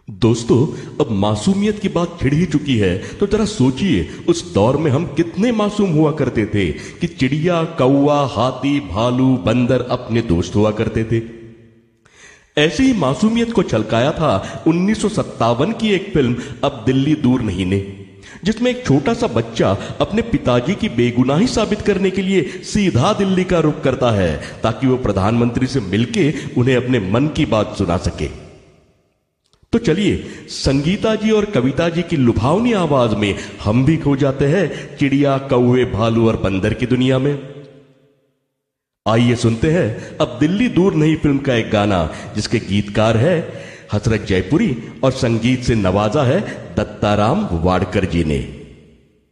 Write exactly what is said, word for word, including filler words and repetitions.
दोस्तों, अब मासूमियत की बात छिड़ ही चुकी है, तो जरा सोचिए उस दौर में हम कितने मासूम हुआ करते थे कि चिड़िया, कौवा, हाथी, भालू, बंदर अपने दोस्त हुआ करते थे। ऐसी ही मासूमियत को छलकाया था उन्नीस सौ सत्तावन की एक फिल्म अब दिल्ली दूर नहीं ने, जिसमें एक छोटा सा बच्चा अपने पिताजी की बेगुनाही साबित करने के लिए सीधा दिल्ली का रुख करता है ताकि वो प्रधानमंत्री से मिलके उन्हें अपने मन की बात सुना सके। तो चलिए संगीता जी और कविता जी की लुभावनी आवाज में हम भी खो जाते हैं चिड़िया, कौवे, भालू और बंदर की दुनिया में। आइए सुनते हैं अब दिल्ली दूर नहीं फिल्म का एक गाना, जिसके गीतकार है हसरत जयपुरी और संगीत से नवाजा है दत्ताराम वाडकर जी ने।